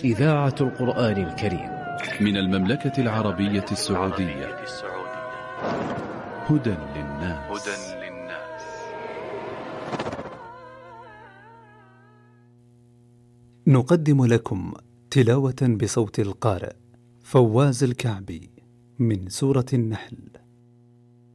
إذاعة القرآن الكريم من المملكة العربية السعودية. هدى للناس. نقدم لكم تلاوة بصوت القارئ فواز الكعبي من سورة النحل.